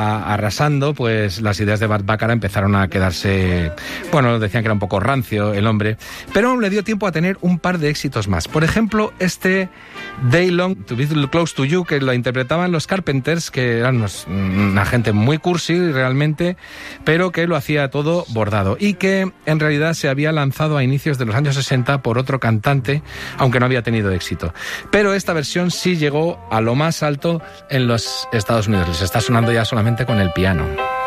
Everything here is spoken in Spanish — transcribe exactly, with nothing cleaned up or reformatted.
arrasando, pues las ideas de Burt Bacharach empezaron a quedarse, bueno, decían que era un poco rancio el hombre, pero aún le dio tiempo a tener un par de éxitos más. Por ejemplo, este Day Long to Be Close to You, que lo interpretaban los Carpenters, que eran unos, una gente muy cursi realmente, pero que lo hacía todo bordado, y que en realidad se había lanzado a inicios de los años sesenta por otro cantante, aunque no había tenido éxito. Pero esta versión sí llegó a lo más alto en los Estados Unidos. Les está sonando ya solamente con el piano.